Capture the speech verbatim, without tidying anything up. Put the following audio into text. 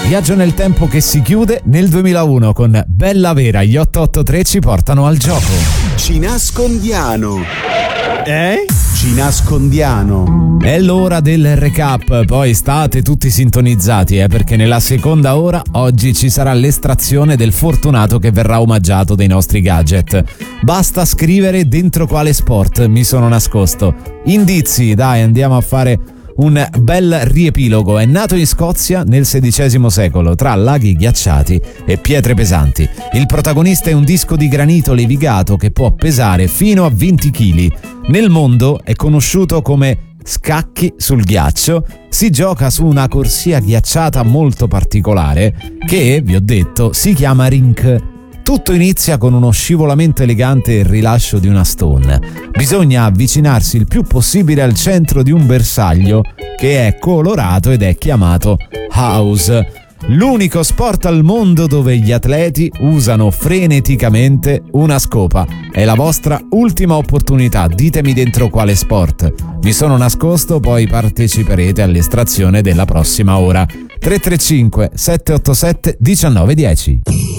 Viaggio nel tempo che si chiude nel duemilauno con Bella Vera. Gli otto otto tre ci portano al gioco. Ci nascondiamo. Eh? Ci nascondiamo. È l'ora del recap, poi state tutti sintonizzati eh, perché nella seconda ora oggi ci sarà l'estrazione del fortunato che verrà omaggiato dai nostri gadget. Basta scrivere dentro quale sport mi sono nascosto. Indizi, dai, andiamo a fare un bel riepilogo. È nato in Scozia nel sedicesimo secolo tra laghi ghiacciati e pietre pesanti. Il protagonista è un disco di granito levigato che può pesare fino a venti chili. Nel mondo è conosciuto come scacchi sul ghiaccio. Si gioca su una corsia ghiacciata molto particolare che, vi ho detto, si chiama rink. Tutto inizia con uno scivolamento elegante e il rilascio di una stone. Bisogna avvicinarsi il più possibile al centro di un bersaglio che è colorato ed è chiamato house. L'unico sport al mondo dove gli atleti usano freneticamente una scopa. È la vostra ultima opportunità, ditemi dentro quale sport mi sono nascosto, poi parteciperete all'estrazione della prossima ora. tre tre cinque sette otto sette uno nove uno zero